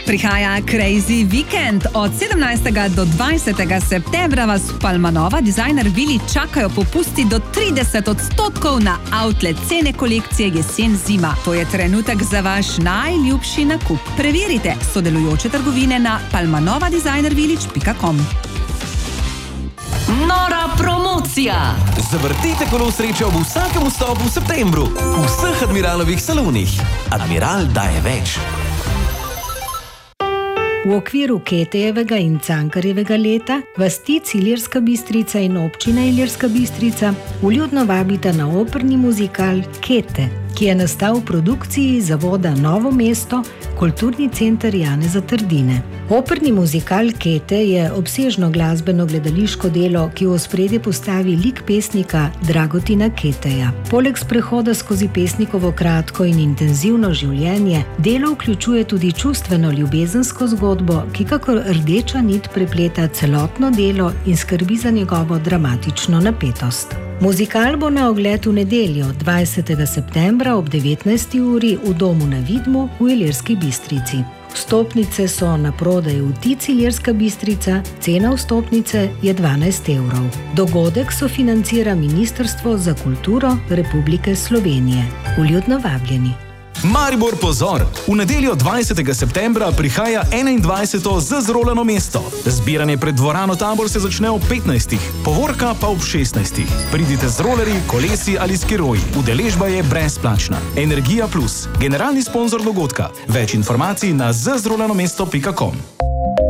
Prihaja Crazy Weekend. Od 17. do 20. septembra vas v Palmanova Designer Vili čakajo popusti do 30% na outlet cene kolekcije jesen-zima. To je trenutek za vaš najljubši nakup. Preverite sodelujoče trgovine na palmanovadesignervillage.com. Nora promocija! Zavrtite kolo sreče ob vsakem vstopu v septembru v vseh Admiralovih salonih. Admiral daje več. V okviru Ketejevega in Cankarjevega leta vas Tic Ilirska Bistrica in občina Ilirska Bistrica vljudno vabita na operni muzikal Kete, ki je nastal v produkciji zavoda Novo mesto, Kulturni center Janeza Trdine. Operni muzikal Kete je obsežno glasbeno gledališko delo, ki v ospredje postavi lik pesnika Dragotina Keteja. Poleg sprehoda skozi pesnikovo kratko in intenzivno življenje, delo vključuje tudi čustveno ljubezensko zgodbo, ki kakor rdeča nit prepleta celotno delo in skrbi za njegovo dramatično napetost. Muzikal bo na ogled v nedeljo, 20. septembra ob 19. uri v Domu na Vidmu v Ilirski Bistrici. Vstopnice so na prodaj v Tic Ilirska Bistrica, cena vstopnice je 12 evrov. Dogodek sofinancira Ministrstvo za kulturo Republike Slovenije. Vljudno vabljeni. Maribor pozor! V nedeljo 20. septembra prihaja 21. Zazrolano mesto. Zbiranje pred dvorano Tabor se začne ob 15. Povorka pa ob 16. Pridite z rolerji, kolesi ali skiroji. Udeležba je brezplačna. Energija Plus, generalni sponzor dogodka. Več informacij na zazrolanomesto.com.